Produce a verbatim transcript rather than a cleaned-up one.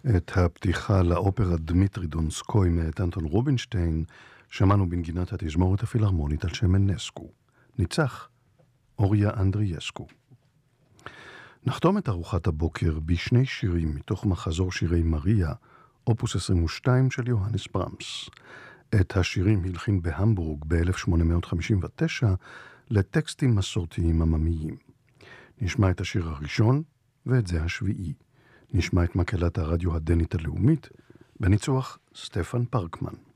את הפתיחה לאופרה דמיטרי דונסקוי מאת אנטון רובינשטיין שמענו בנגינת התזמורת הפילהרמונית על שם מנסקו. ניצח אוריה אנדרייסקו. נחתום את ארוחת הבוקר בשני שירים מתוך מחזור שירי מריה, אופוס עשרים ושתיים של יוהנס ברמס. את השירים הלחין בהמבורג ב-אלף שמונה מאות חמישים ותשע לטקסטים מסורתיים עממיים. נשמע את השיר הראשון ואת זה השביעי. נשמע את מקהלת הרדיו הדנית הלאומית בניצוח סטפן פרקמן.